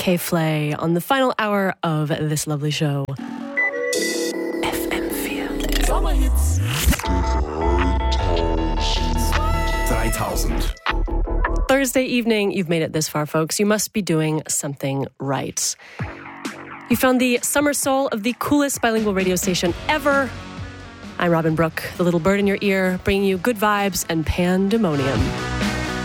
K-Flay on the final hour of this lovely show. FM4 Sommerhits 3000. Thursday evening, you've made it this far, folks. You must be doing something right. You found the summer soul of the coolest bilingual radio station ever. I'm Robin Brooke, the little bird in your ear, bringing you good vibes and pandemonium.